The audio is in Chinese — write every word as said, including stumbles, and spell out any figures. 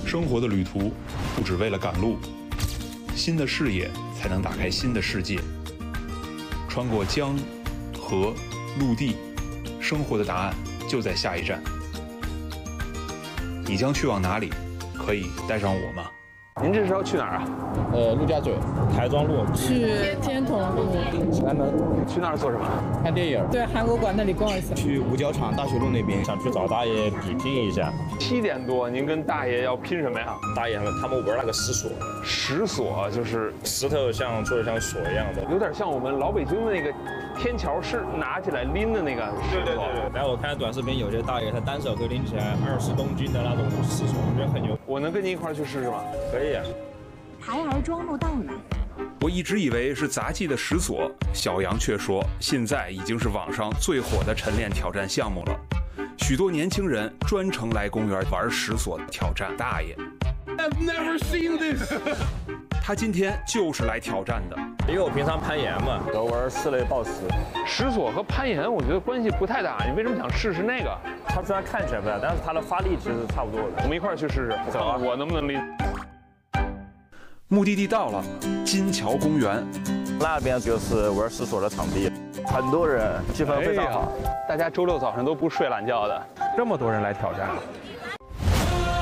生活的旅途不只为了赶路，新的视野才能打开新的世界。穿过江、河、陆地，生活的答案就在下一站。你将去往哪里？可以带上我吗？ 您这是要去哪儿啊？ 呃，陆家嘴、台庄路， 去天童路、 前门， 去那儿做什么？ 看电影。 对，韩国馆那里逛一下。 去五角场大学路那边，想去找大爷比拼一下。 七点多，您跟大爷要拼什么呀？ 大爷他们他们玩那个石锁， 石锁就是石头像做的像锁一样的， 有点像我们老北京的那个天桥是拿起来拎的那个石头。 对对对对。然后我看短视频，有些大爷他单手可以拎起来二十公斤的那种石锁，我觉得很牛。 我能跟您一块儿去试试吗？ 可以啊。 台儿庄路到了。 我一直以为是杂技的石锁，小杨却说现在已经是网上最火的晨练挑战项目了。许多年轻人专程来公园玩石锁挑战大爷。 I've never seen this 他今天就是来挑战的， 因为我平常攀岩嘛，都玩室内抱石。 石锁和攀岩我觉得关系不太大，你为什么想试试那个？ 它虽然看起来不大，但是它的发力其实是差不多的。 我们一块儿去试试， 走啊！ 我能不能拎？ 目的地到了，金桥公园。 那边就是玩石锁的场地，很多人，气氛非常好。 哎、大家周六早上都不睡懒觉的，这么多人来挑战。